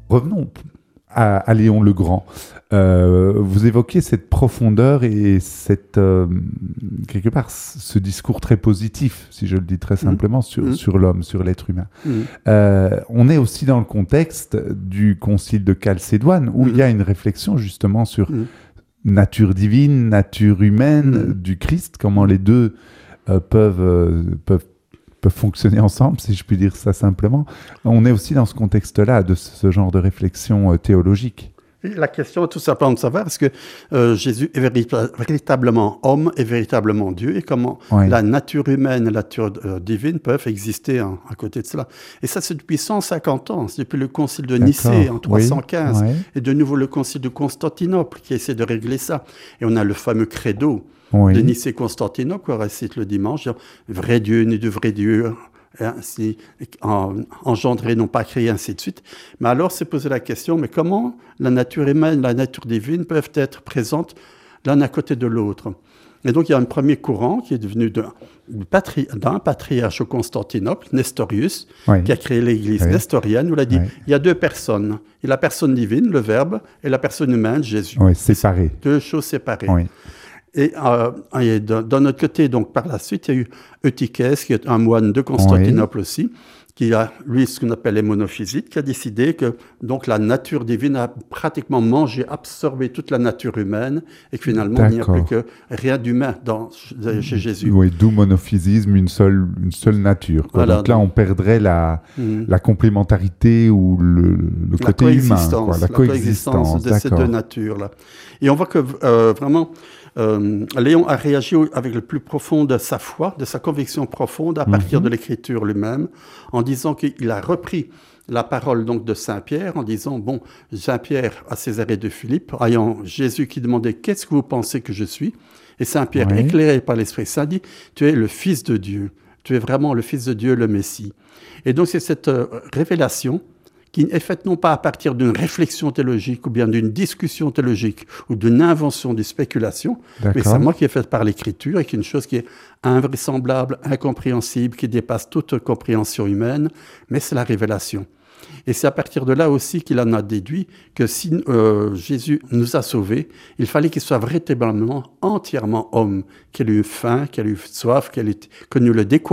revenons à Léon le Grand. Vous évoquez cette profondeur et quelque part ce discours très positif, si je le dis très simplement, sur l'homme, sur l'être humain. On est aussi dans le contexte du concile de Chalcédoine, où il y a une réflexion justement sur nature divine, nature humaine du Christ, comment les deux peuvent fonctionner ensemble, si je puis dire ça simplement. On est aussi dans ce contexte-là, de ce genre de réflexion théologique. La question est tout simplement de savoir est-ce que Jésus est véritablement homme et véritablement Dieu, et comment la nature humaine et la nature divine peuvent exister à côté de cela. Et ça, c'est depuis 150 ans, c'est depuis le concile de Nicée en 315, et de nouveau le concile de Constantinople qui essaie de régler ça. Et on a le fameux credo de Nicée-Constantinople qu'on récite le dimanche, vrai Dieu né de vrai Dieu, ainsi engendré, non pas créé, ainsi de suite. Mais alors, c'est poser la question, mais comment la nature humaine, la nature divine peuvent être présentes l'un à côté de l'autre? Et donc, il y a un premier courant qui est devenu d'un patriarche au Constantinople, Nestorius, qui a créé l'église nestorienne, où il a dit, il y a deux personnes. Il y a la personne divine, le Verbe, et la personne humaine, Jésus. Séparées. Deux choses séparées. Et d'un autre côté, donc par la suite, il y a eu Eutychès, qui est un moine de Constantinople aussi, qui a, lui, ce qu'on appelle les monophysites, qui a décidé que donc, la nature divine a pratiquement mangé, absorbé toute la nature humaine, et que finalement, il n'y a plus que rien d'humain chez Jésus. Oui, d'où monophysisme, une seule nature. Voilà, donc là, on perdrait la complémentarité ou le côté humain. La coexistence de ces deux natures-là. Et on voit que vraiment... Léon a réagi avec le plus profond de sa foi, de sa conviction profonde à partir de l'Écriture lui-même, en disant qu'il a repris la parole donc de Saint-Pierre, en disant, bon, Saint-Pierre à Césarée de Philippe, ayant Jésus qui demandait, qu'est-ce que vous pensez que je suis? Et Saint-Pierre, éclairé par l'Esprit Saint, dit, tu es le Fils de Dieu, tu es vraiment le Fils de Dieu, le Messie. Et donc c'est cette révélation qui est faite non pas à partir d'une réflexion théologique ou bien d'une discussion théologique ou d'une invention, d'une spéculation, mais c'est moi qui est faite par l'Écriture et qui est une chose qui est invraisemblable, incompréhensible, qui dépasse toute compréhension humaine, mais c'est la révélation. Et c'est à partir de là aussi qu'il en a déduit que si Jésus nous a sauvés, il fallait qu'il soit véritablement entièrement homme, qu'il ait eu faim, qu'il ait eu soif, que nous le découvrions